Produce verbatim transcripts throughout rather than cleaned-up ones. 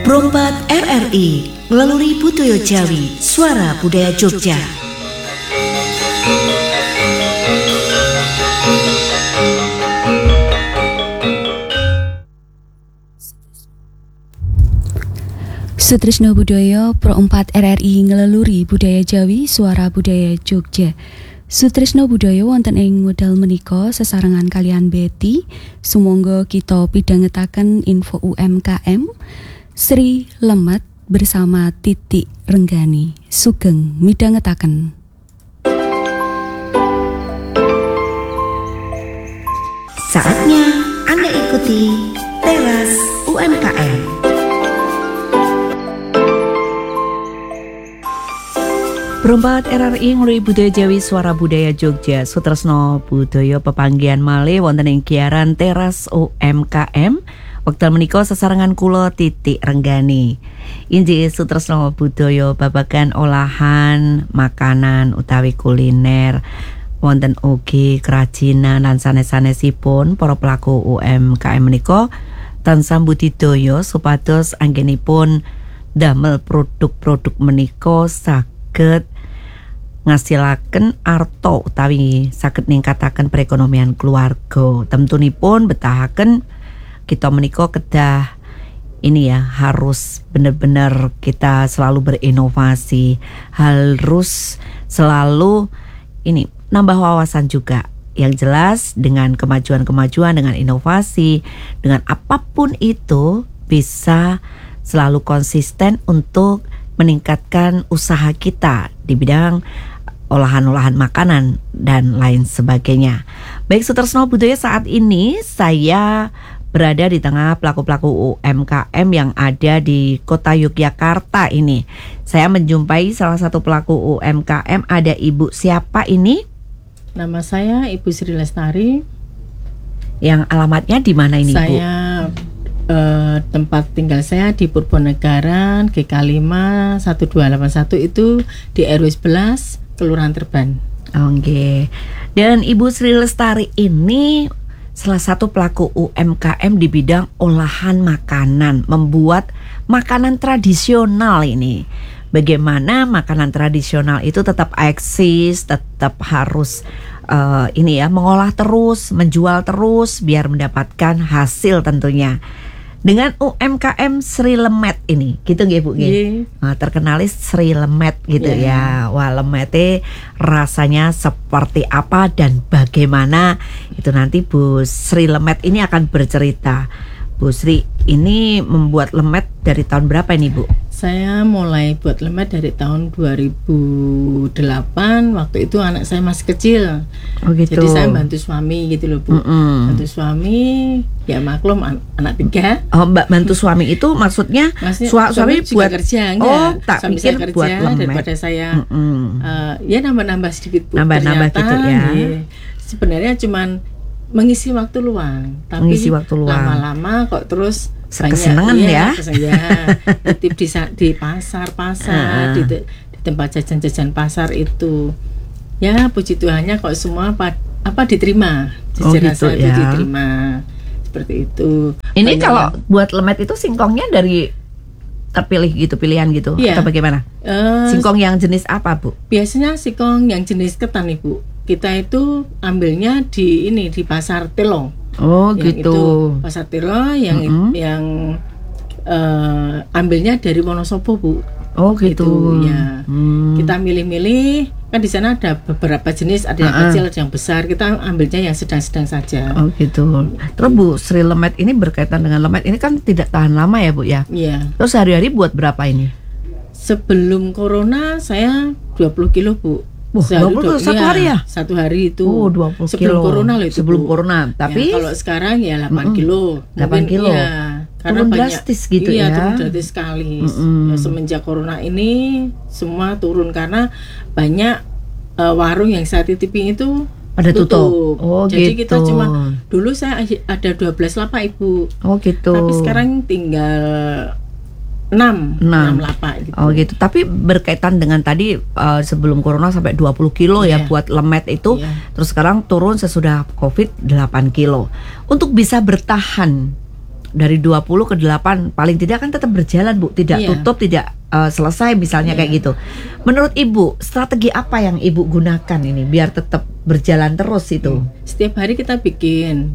Prompat R R I melalui Budaya Jawi, Suara Budaya Jogja. Sutrisno Budaya Pro empat R R I ngeleluri Budaya Jawi, Suara Budaya Jogja. Sutrisno Budaya wonten ing wekdal menika sesarengan kalian Betty. Sumangga kita pidhangetaken info U M K M Sri Lemet bersama Titik Renggani. Sugeng midhangetaken. Saatnya Anda ikuti Teras U M K M. Prompat R R I ngluri Budaya Jawi, Suara Budaya Jogja. Sutresno Budaya pepanggihan malih wonten ing giaran Teras U M K M. Wekdal menika sesarengan kula Titik Renggani. Inggih Sutresno Budaya babagan olahan makanan utawi kuliner. Wonten ugi kerajinan lan sanes-sanesipun para pelaku U M K M menika tansah budidaya supados anggenipun damel produk-produk menika saged ngasilaken arta utawi saged ningkataken perekonomian keluarga. Temtunipun betahaken kita menika kedah ini ya, harus benar-benar kita selalu berinovasi, harus selalu ini nambah wawasan juga. Yang jelas dengan kemajuan-kemajuan, dengan inovasi, dengan apapun itu bisa selalu konsisten untuk meningkatkan usaha kita di bidang olahan-olahan makanan dan lain sebagainya. Baik Sutresno Budaya, saat ini saya berada di tengah pelaku-pelaku U M K M yang ada di kota Yogyakarta ini. Saya menjumpai salah satu pelaku U M K M. Ada Ibu siapa ini? Nama saya Ibu Sri Lestari. Yang alamatnya di mana ini, saya, Bu? Saya eh, tempat tinggal saya di Purbonegaran, G K lima satu dua delapan satu, itu di R W sebelas, Kelurahan Terban. Oke. Dan Ibu Sri Lestari ini salah satu pelaku U M K M di bidang olahan makanan, membuat makanan tradisional ini. Bagaimana makanan tradisional itu tetap eksis, tetap harus uh, ini ya, mengolah terus, menjual terus biar mendapatkan hasil tentunya. Dengan U M K M Sri Lemet ini, gitu nggih Bu? Yeah. Nah, terkenalis Sri Lemet gitu yeah. ya. Wah, lemete rasanya seperti apa dan bagaimana, itu nanti Bu Sri Lemet ini akan bercerita. Bu Sri ini membuat lemet dari tahun berapa ini, Bu? Saya mulai buat lemet dari tahun dua ribu delapan. Waktu itu anak saya masih kecil. Oh gitu. Jadi saya bantu suami gitu loh, Bu. Mm-mm. Bantu suami, ya maklum an- anak tiga. Oh, Mbak bantu suami itu maksudnya, Maksudnya Su- suami, suami buat kerja enggak? Oh, tak suami pikir saya kerja buat lemet. daripada saya uh, ya nambah-nambah sedikit, Bu. Nambah-nambah gitu ya. Ya, sebenarnya cuman mengisi waktu luang, tapi Mengisi waktu luang. lama-lama kok terus kesenangan ya, ya, titip di, di pasar-pasar, uh. di, di tempat jajan-jajan pasar itu, ya puji Tuhannya kok semua pad, apa diterima, oh, gitu saya ya. diterima seperti itu. Ini banyak kalau yang buat lemet itu singkongnya dari terpilih gitu, pilihan gitu, iya. atau bagaimana? Uh, singkong yang jenis apa, Bu? Biasanya singkong yang jenis ketan, Ibu. Kita itu ambilnya di ini di pasar Telo. Oh yang gitu. Itu, pasar Telo yang mm-hmm. yang uh, ambilnya dari Wonosobo, Bu. Oh gitu. Gitu, ya. Hmm. Kita milih-milih, kan di sana ada beberapa jenis, ada yang uh-uh. kecil, ada yang besar. Kita ambilnya yang sedang-sedang saja. Oh gitu. Terus Bu, Sri Lemet ini berkaitan dengan lemet ini kan tidak tahan lama ya, Bu ya? Iya. Terus hari-hari buat berapa ini? Sebelum corona saya dua puluh kilo, Bu. Wah, dua puluh satu ya, hari ya? Satu hari itu. Oh, dua puluh sebelum kilo. corona loh itu. Sebelum Bu. corona. Tapi ya, kalau sekarang ya delapan kilo. delapan kilo. Ya, karena turun banyak, drastis gitu iya, ya. turun drastis sekali. Mm-hmm. Ya, semenjak corona ini semua turun karena banyak uh, warung yang saya titipin itu pada tutup. tutup. Oh, jadi gitu. kita cuma dulu saya ada dua belas lapak, Ibu. Oh gitu. Tapi sekarang tinggal enam, enam lapak gitu. Oh gitu. Tapi berkaitan dengan tadi uh, sebelum corona sampai dua puluh kilo yeah. ya buat lemet itu, yeah. terus sekarang turun sesudah Covid delapan kilo. Untuk bisa bertahan dari dua puluh ke delapan paling tidak kan tetap berjalan Bu, tidak Iya. tutup, tidak uh, selesai misalnya Iya. kayak gitu. Menurut Ibu, strategi apa yang Ibu gunakan ini biar tetap berjalan terus itu? Setiap hari kita bikin.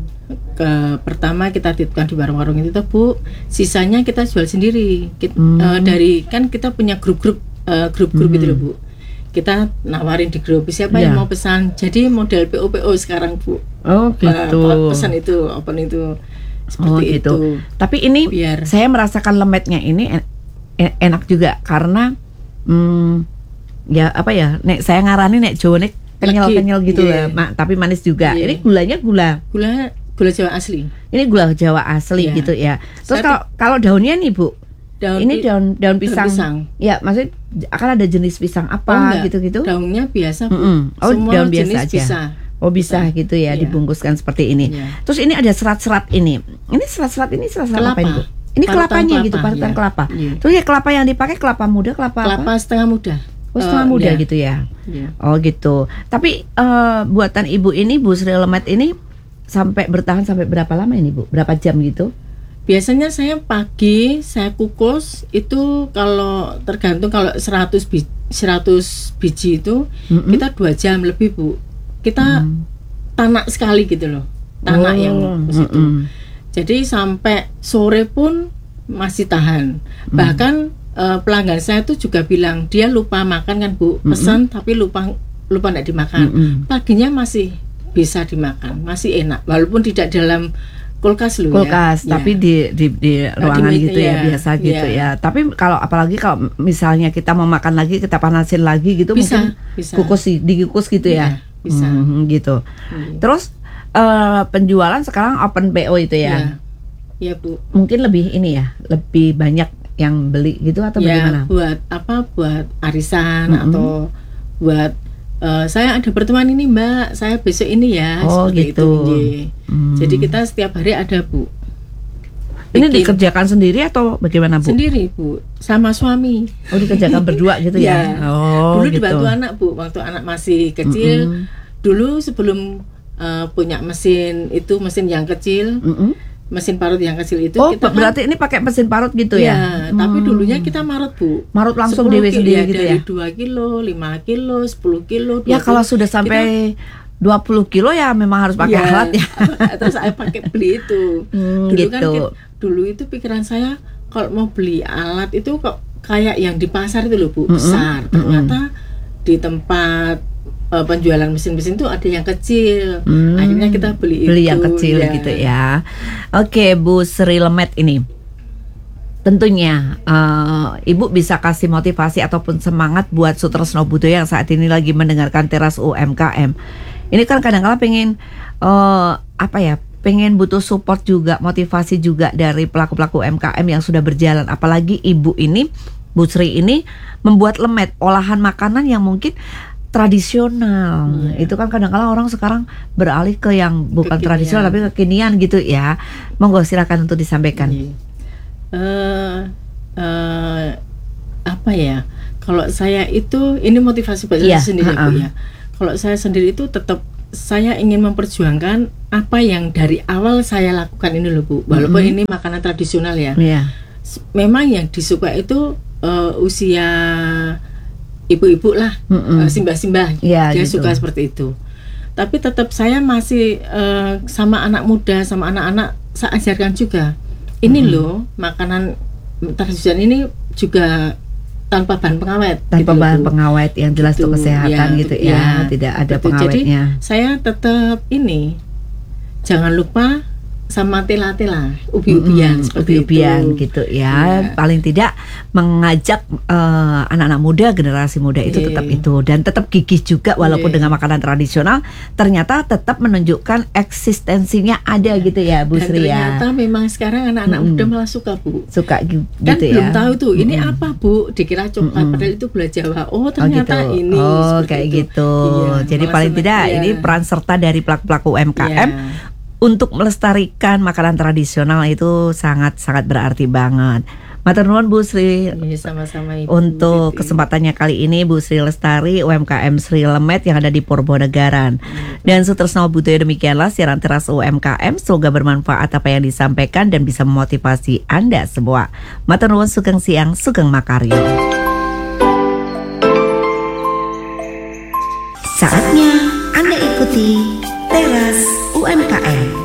Ke pertama kita titipkan di warung-warung itu Bu, sisanya kita jual sendiri. Kita, Hmm. eh, dari kan kita punya grup-grup eh, grup-grup Hmm. gitu loh Bu. Kita nawarin di grup siapa Ya. yang mau pesan. Jadi model P O P O sekarang Bu. Oh gitu. Eh, pesan itu, open itu seperti Oh gitu. itu. Tapi ini Biar saya merasakan lemetnya ini en- en- enak juga karena hmm, ya apa ya, nek saya ngarani nek Jawa nek kenyal-kenyal Legit, gitu iya. lah, Ma- tapi manis juga. Iya. Ini gulanya gula. gula gula Jawa asli. Ini gula Jawa asli Iya. gitu ya. Terus Saya kalau kalau daunnya nih Bu, Daun ini pi- daun daun pisang. pisang. Ya, maksudnya akan ada jenis pisang Oh, apa enggak. gitu-gitu? Daunnya biasa Bu. Mm-mm. Oh, Semua daun biasa jenis aja. bisa. Oh bisa Bisa. gitu ya, Iya. dibungkuskan seperti ini. Iya. Terus ini ada serat-serat ini. Ini serat-serat ini serat-serat apa Kelapa. ini Bu? Ini Parutan kelapanya gitu, kelapa, parutan iya. kelapa. Iya. Terus ya kelapa yang dipakai kelapa muda, kelapa, Kelapa apa? setengah muda. Oh, setengah Eh, muda iya. gitu ya. Iya. Oh gitu. Tapi eh, buatan Ibu ini, Bu Sri Lemet ini sampai bertahan sampai berapa lama ini Bu? Berapa jam gitu? Biasanya saya pagi saya kukus itu kalau tergantung kalau seratus biji, seratus biji itu Mm-mm. kita dua jam lebih Bu. Kita Hmm. tanak sekali gitu loh. Tanak Oh, yang di situ. mm-mm. Jadi sampai sore pun masih tahan. Hmm. Bahkan eh, pelanggan saya tuh juga bilang dia lupa makan kan Bu, pesan tapi lupa lupa tidak dimakan. Mm-mm. Paginya masih bisa dimakan, masih enak walaupun tidak dalam kulkas loh Kulkas, ya. tapi Ya. di di, di ruangan di- gitu ya, iya, biasa gitu iya. ya. Tapi kalau apalagi kalau misalnya kita mau makan lagi, kita panasin lagi gitu, Bisa, mungkin bisa. kukus sih, dikukus gitu ya. Iya, bisa. Hmm, gitu. Iya. Terus eh, penjualan sekarang open P O itu ya. Iya, Bu. Mungkin lebih ini ya, lebih banyak yang beli gitu atau Ya, bagaimana? buat apa? Buat arisan Mm-mm. atau buat eh, saya ada pertemuan ini Mbak, saya besok ini ya. Oh, seperti gitu. itu, Nggih. Hmm. Jadi kita setiap hari ada Bu. Ini Bikin dikerjakan sendiri atau bagaimana Bu? sendiri Bu, sama suami. Oh dikerjakan berdua gitu ya? Iya. Oh Dulu gitu. dibantu anak Bu, waktu anak masih kecil. Mm-mm. Dulu sebelum eh, punya mesin itu mesin yang kecil, Mm-mm. mesin parut yang kecil itu Oh kita kan- berarti ini pakai mesin parut gitu Iya, ya? tapi Hmm. dulunya kita marut Bu. Marut langsung sepuluh dewe kilo, sendiri ya, gitu dari ya? dua kilo, lima kilo, sepuluh kilo. Ya dua kalau kilo. sudah sampai dua puluh kilo ya memang harus pakai Iya. alat ya. Terus saya pakai beli itu. Hmm, dulu kan gitu. ki- dulu itu pikiran saya kalau mau beli alat itu kok kayak yang di pasar itu loh Bu, Mm-mm, besar. Ternyata di tempat eh, penjualan mesin-mesin itu ada yang kecil. Hmm, Akhirnya kita beli, beli itu. yang kecil ya. gitu ya. Oke Bu Sri Lemet ini, tentunya eh, Ibu bisa kasih motivasi ataupun semangat buat Sutresno Budoyo yang saat ini lagi mendengarkan Teras U M K M. Ini kan kadang-kala pengen eh, apa ya, pengen butuh support juga, motivasi juga dari pelaku-pelaku U M K M yang sudah berjalan. Apalagi Ibu ini, Bu Sri ini membuat lemet, olahan makanan yang mungkin tradisional. Iya. Itu kan kadang-kala orang sekarang beralih ke yang bukan Kekinian. tradisional tapi kekinian gitu ya. Monggo silakan untuk disampaikan. Iya. Eh, eh, apa ya? Kalau saya itu ini motivasi buat Iya, saya sendiri Bu ha-ha. ya. Kalau saya sendiri itu tetap saya ingin memperjuangkan apa yang dari awal saya lakukan ini loh Bu. Walaupun Mhm. ini makanan tradisional ya. Iya. S- Memang yang disuka itu eh, usia ibu-ibu lah, Mm-mm. eh, simbah-simbah. Iya, Dia gitu. suka seperti itu. Tapi tetap saya masih eh, sama anak muda, sama anak-anak saya ajarkan juga. Ini Mm-mm. loh makanan tradisional ini juga tanpa bahan pengawet. Tanpa gitu loh, bahan Bu. pengawet yang jelas Gitu, untuk kesehatan ya, gitu betul, ya, ya. tidak ada Betul. pengawetnya. Jadi saya tetap ini jangan lupa sama tela-tela, ubi-ubian Mm-mm, seperti ubi-ubian itu. gitu ya. Iya. Paling tidak mengajak eh, anak-anak muda, generasi muda itu Iya. tetap itu, dan tetap gigih juga walaupun Iya. dengan makanan tradisional ternyata tetap menunjukkan eksistensinya ada gitu ya Bu Dan Sri ya. ternyata memang sekarang anak-anak Mm-mm. muda malah suka Bu. Suka gi- Kan gitu belum ya. tahu tuh ini Mm-mm. apa Bu, dikira coklat Mm-mm. padahal itu gula Jawa. Oh Oh ternyata gitu. ini. Oh seperti kayak itu. gitu. Iya, Jadi malah paling senang, tidak iya. ini peran serta dari pelaku-pelaku U M K M Iya. untuk melestarikan makanan tradisional itu sangat-sangat berarti banget. Matur nuwun Bu Sri. Iya, sama-sama Ibu. Untuk Siti. kesempatannya kali ini Bu Sri Lestari U M K M Sri Lemet yang ada di Purbonegaran. Dan Sutresno Budoyo, demikianlah siaran Teras U M K M. Semoga bermanfaat apa yang disampaikan dan bisa memotivasi Anda semua. Matur nuwun, sugeng siang, sugeng makaryo. Saatnya Anda ikuti Teras U M K M.